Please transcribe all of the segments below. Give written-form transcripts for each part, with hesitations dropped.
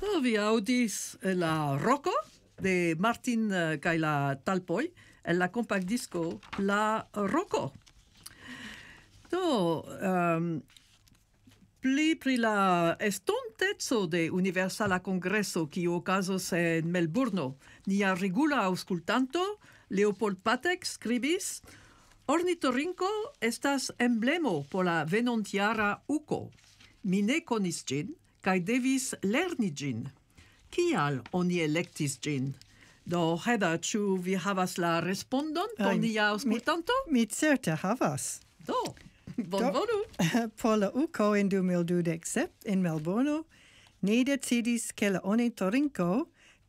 Vi audis la roko de Martin kaj la Talpoj el la compact disco La Roko. Do, pri la estonteco de Universala Kongreso kiu okazos en Melburno, nia regula aŭskultanto Leopold Patek skribis: Ornitorinko estas emblemo por la venontjara uko. Mi ne konis ĝin kaj devis lerni ĝin. Kial oni elektis ĝin? Do, Hedda, ĉu vi havas la respondon por nia aŭskultanto? Mi certe havas. Do, bonvolu. Por la uko en 2027 en Melbourne, ni decidis ke la ornitorinko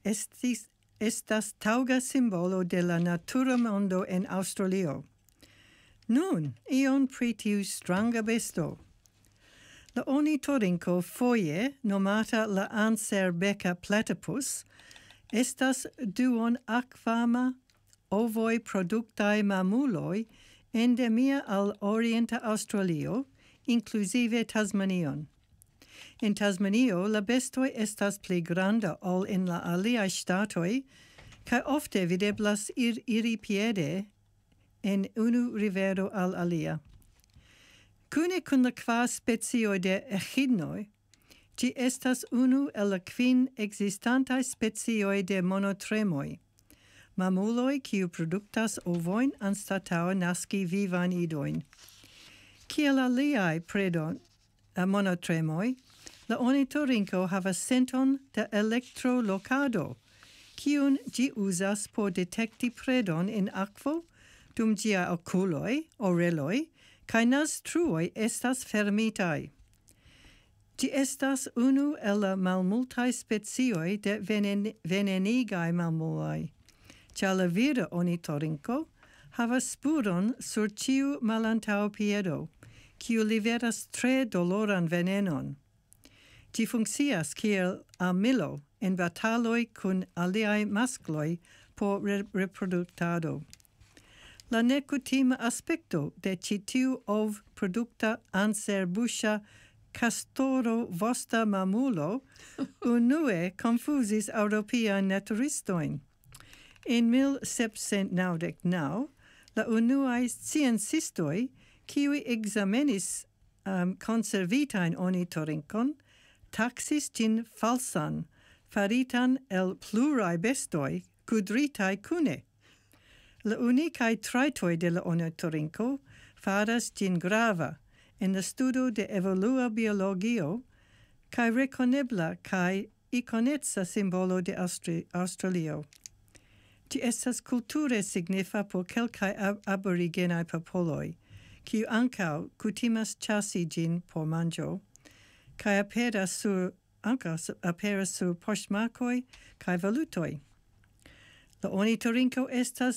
estas taŭga simbolo de la natura mondo en Aŭstralio. Nun, ion pri tiu stranga besto. La ornitorinko foje nomata la anserbeka platypus estas duon akvama ovoj produktaj mamuloj endemia al orienta Aŭstralio, inkluzive Tasmanion. En Tasmanio la bestoj estas pli granda ol en la aliaj ŝtatoj kaj ofte videblas iri piede en unu rivero al alia. Kune kun la kvar specioj de echidnoj, ĝi estas unu el la 5 ekzistantaj specioj de monotremoj, mamuloj kiu produktas ovojn anstataŭ naski vivajn idojn. Kiel aliaj monotremoj, la ornitorinko havas senton de elektrolokado, kiun ĝi uzas por detekti predon en akvo, dum ĝia okuloj, oreloj, kaj naztruoj estas fermitaj. Ĝi estas unu el la malmultaj specioj de venenigaj mamuloj, ĉar la vira ornitorinko havas spuron sur ĉiu malantaŭpiedo, kiu liveras tre doloran venenon. Ĝi funkcias kiel armilo en bataloj kun aliaj maskloj por reproduktado. La nekutima aspekto de ĉi tiu ov-produkta anserbuŝa castoro vosta mamulo unue konfuzis eŭropiajn naturistojn. En 1799, la unuaj sciencistoj, kiuj ekzamenis konservitajn ornitorinkon, taksis ĝin falsan, faritan el pluraj bestoj, kudritaj kune. La unikaj trajtoj de la ornitorinko faras ĝin grava en la studo de evolua biologio kaj rekonebla kaj ikoneca simbolo de Aŭstralio. Ĝi estas kulture signifa por kelkaj aborigenaj popoloj, kiu ankaŭ kutimas ĉasi ĝin por manĝo, kaj aperas sur poŝtmarkoj kaj valutoj. La ornitorinko estas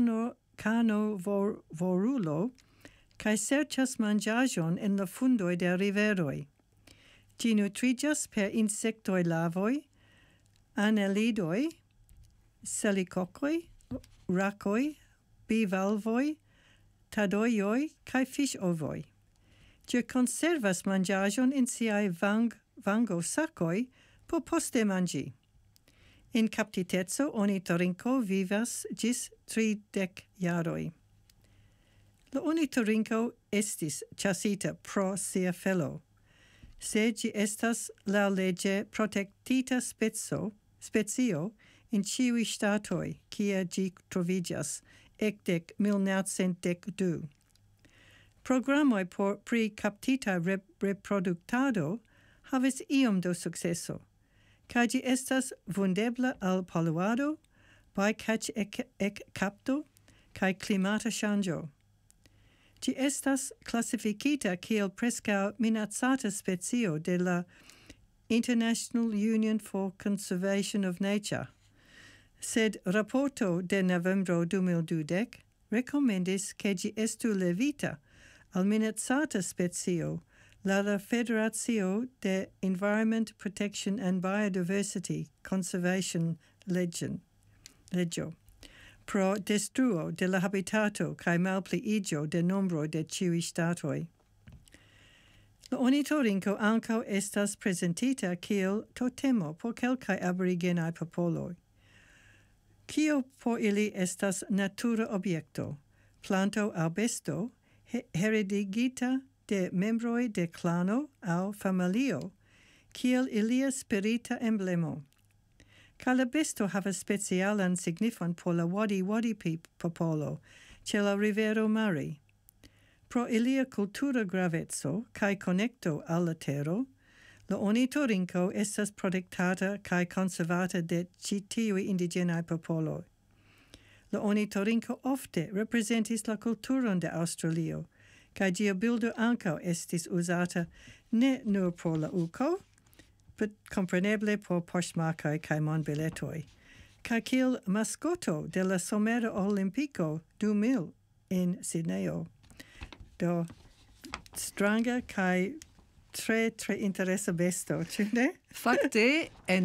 karnovorulo kaj serĉas manĝaĵon en la fundoj de riveroj. Ĝi nutriĝas per insektoj larvoj, anelidoj, selikokoj, rakoj, bivalvoj, tadojoj kaj fiŝovoj. Ĝi konservas manĝaĵon en siaj vangosakoj por poste manĝi. En kaptiteco ornitorinko vivas ĝis 30 jaroj. La ornitorinko estis ĉasita pro sia felo, sed ĝi estas laŭleĝe protektita specio en ĉiuj ŝtatoj, kie ĝi troviĝas ekde 1912. Programoj pri kaptita reproduktado havis iom da sukceso, kaj ĝi estas vundebla al poluado, bycatch-ekkapto kaj klimata ŝanĝo. Ĝi estas klasifikita kiel preskaŭ minacata specio de la International Union for Conservation of Nature, sed raporto de novembro 2020 rekomendis ke ĝi estu levita al minacata specio la Federacio de Environment Protection and Biodiversity Conservation Legio pro destruo de la habitato kaj malpliiĝo de nombro de ĉiuj ŝtatoj. La ornitorinco ankaŭ estas prezentita kiel totemo por kelkaj aborigenaj popoloj. Kio por ili estas natura objekto, planto aŭ besto, heredigita de membroj de klano aŭ familio, kiel ilia spirita emblemo. Kaj la besto havas specialan signifon por la Wadi-Wadi popolo ĉe la rivero Mari. Pro ilia kultura graveco kaj konekto al la tero, la ornitorinco estas protektata kaj konservata de ĉi tiuj indiĝenaj popoloj. La ornitorinco ofte reprezentis la kulturon de Aŭstralio, kaj ĝia bildo ankaŭ estis uzata ne nur por la uko, sed kompreneble por poŝtmarkoj kaj monbiletoj, kaj kiel maskoto de la Somera Olimpiko 2000 en Sidnejo. Do stranga kaj tre interesa besto, ĉu ne? Fakte, en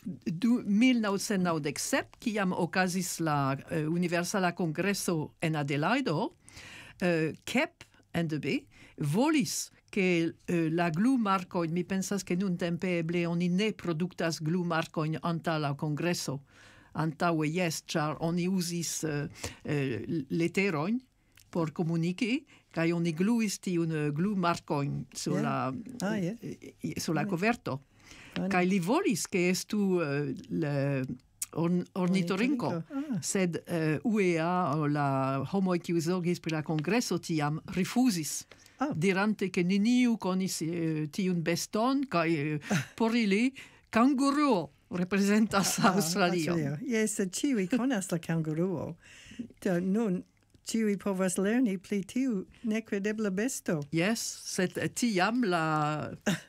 1997, kiam okazis la Universala Kongreso en Adelaido, KEP NDB volis che la glumarkojn, mi pensas che nuntempe eble oni ne produktas glumarkojn antaŭ la kongreso, antaŭe jes, ĉar oni uzis leterojn por komuniki, kaj oni gluis tiun glumarkojn sur la koverto. Kaj li volis che estu ornitorinco, sed UEA o la homoj kiuj zorgis pri la kongreso tiam rifuzis, dirante che neniu konis tiun beston, kaj por ili kanguruo reprezentas Aŭstralion. Jes, ĉiuj konas la kanguruo. Nun ĉiuj povas lerni pri tiu nekredebla besto. Yes, sed tiam la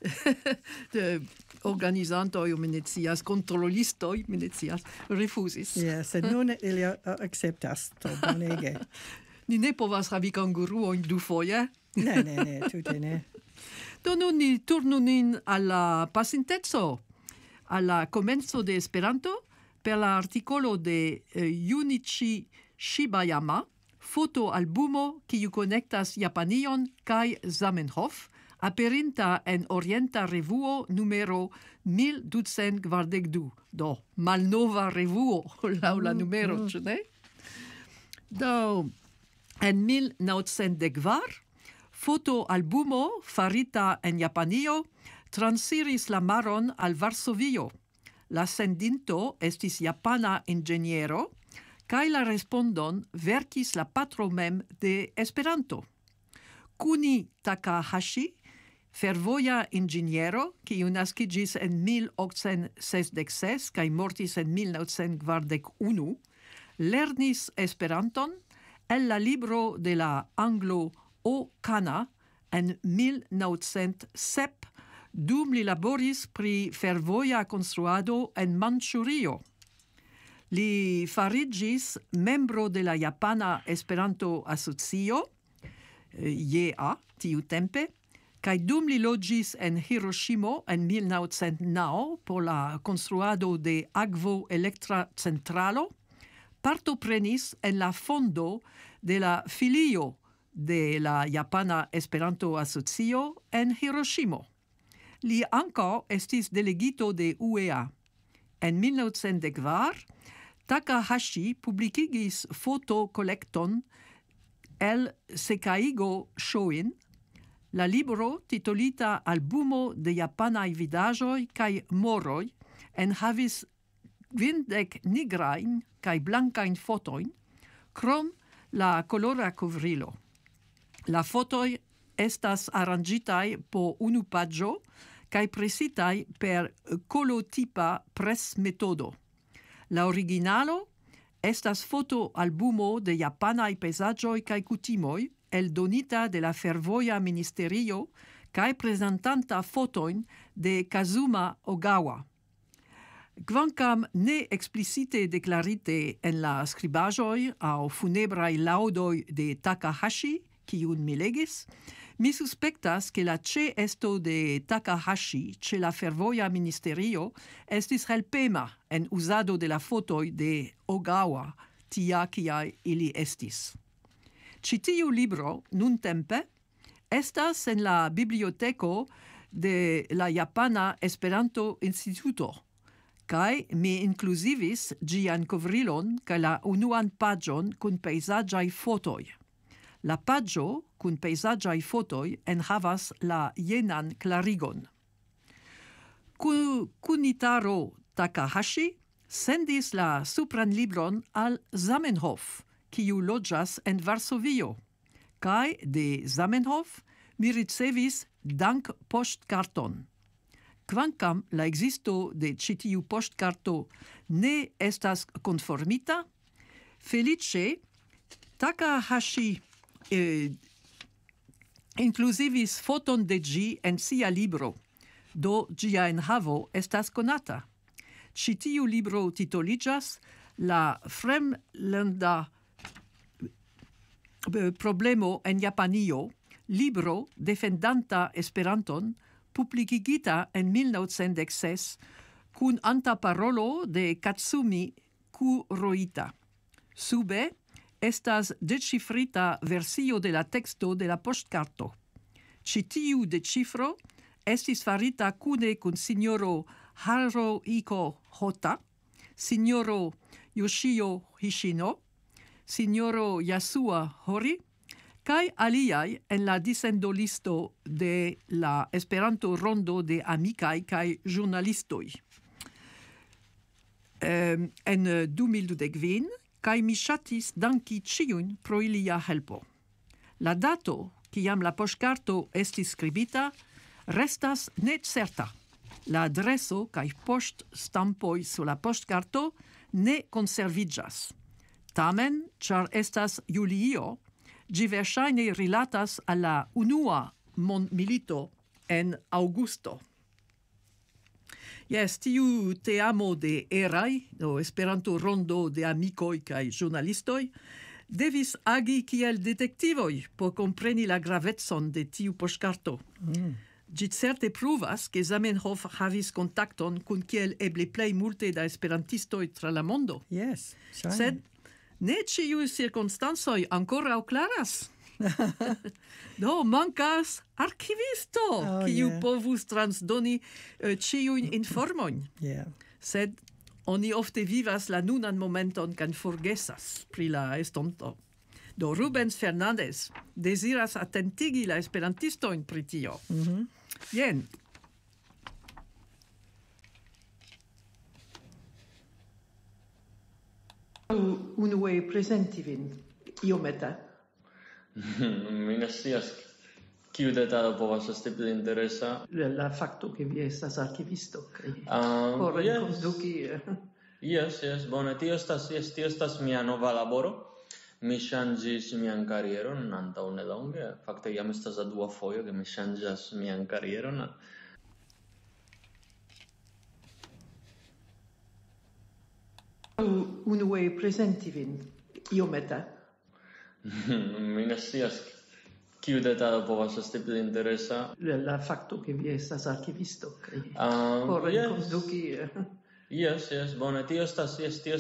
organizantoj, kontrolistoj, rifuzis. Yes, sed nun ili akceptas, to bonege. Ni ne povas havi kanguruojn dufoje. Ne, tute ne. Do nun ni turnu nin alla pasinteco, alla komenco de Esperanto, per la artikolo de Junichi Shibayama, fotoalbumo kiu konektas Japanion kaj Zamenhof, aperinta en Orienta Revuo numero 1242. Do, malnova revuo, laŭ la numero, ĉu ne? Do, en 1914, fotoalbumo farita en Japanio transiris la maron al Varsovio. La sendinto estis japana inĝeniero, kaj la respondon verkis la patro mem de Esperanto. Kuni Takahashi, fervoja inĝeniero, kiu naskiĝis en 1866 kaj mortis en 1941, lernis Esperanton el la libro de la Anglo O. Kana en 1907, dum li laboris pri fervoja konstruado en Manĉurio. Li fariĝis membro de la Japana Esperanto-Asocio, JA, tiutempe, kaj dum li loĝis en Hiroŝimo en 1909 por la konstruado de akvo-elektra centralo, partoprenis en la fondo de la filio de la Japana Esperanto-Asocio en Hiroŝimo. Li ankaŭ estis delegito de UEA. En 1914, Takahashi publikigis fotokolekton el Sekaigo Shoin, la libro titolita Albumo de japanaj vidaĵoj kaj moroj enhavis 20 nigrajn kaj blankajn fotojn, krom la kolora kovrilo. La fotoj estas aranĝitaj po unu paĝo kaj presitaj per kolotipa presmetodo. La originalo estas fotoalbumo de japanaj pejzaĝoj kaj kutimoj, eldonita de la Fervoja Ministerio kaj prezentanta fotojn de Kazuma Ogawa. Kvankam ne explicite deklarite en la skribaĵoj aŭ funebraj laŭdoj de Takahashi, kiun mi legis, mi suspektas ke la ĉeesto de Takahashi ĉe la Fervoja Ministerio estis helpema en uzado de la fotoj de Ogawa, tia kiaj ili estis. Ĉi tiu libro nuntempe Estas en la biblioteco de la Japana Esperanto Instituto, kai mi inclusivis gian covrilon kaj la unuan paĝon kun pejzaĝaj fotoj. La paĝo kun pejzaĝaj fotoj enhavas la jenan klarigon. Kunitaro Takahashi sendis la supran libron al Zamenhof, kiu loĝas en Varsovio, kaj de Zamenhof mi ricevis dankpoŝtkarton. Kvankam la ekzisto de ĉi tiu poŝtkarto ne estas konformita, feliĉe Takahashi inclusivis foton de ĝi en sia libro, do ĝia enhavo estas konata. Ĉi tiu libro titoliĝas La fremlanda problemo en Japanio, libro defendanta Esperanton, publikigita en 1916 kun antaparolo de Katsumi Kuroita. Sube estas decifrita versio de la teksto de la poŝtkarto. Ĉi tiu decifro estis farita kune kun sinjoro Haruhiko Hota, sinjoro Yoshio Hishino, sinjoro Yasua Hori, kaj aliaj en la dissendolisto de la Esperanto rondo de amikaj kaj ĵurnalistoj. En 2012 kaj mi ŝatis danki ĉiujn pro ilia helpo. La dato, kiam la poŝtkarto estis skribita, restas necerta. La adreso kaj poŝtstampoj sur la poŝtkarto ne konserviĝas. Tamen, ĉar estas julio, ĝi verŝajne rilatas al la unua mondmilito en aŭgusto. Jes, tiu teamo de eraj, Esperanto rondo de amikoj kaj ĵurnalistoj, devis agi kiel detektivoj por kompreni la gravecon de tiu poŝtkarto. Ĝi certe pruvas, ke Zamenhof havis kontakton kun kiel eble plej multe da esperantistoj tra la mondo. Yes, ŝajne. Sed ne ĉiuj cirkonstancoj ankoraŭ klaras. Do mankas arkivisto, kiu povus transdoni ĉiujn informojn. Sed oni ofte vivas la nunan momenton kaj forgesas pri la estonto. Do Rubens Fernandez deziras atentigi la esperantistojn pri tio. Jen. Unue prezenti vin iomete. Mi ne scias kiu detalo povas esti pli interesa. La fakto ke vi estas arkivisto kaj por konduki. Yes, bone. Tio estas mia nova laboro. Mi ŝanĝis mian karieron antaŭ nelonge. Fakte jam estas la dua fojo ke mi ŝanĝas mian karieron. Unue prezenti vin iomete. Mi ne scias kiu detalo povas esti pli interesa. La fakto ke vi estas arkivisto kaj por konduki. Yes, bone. Tio estas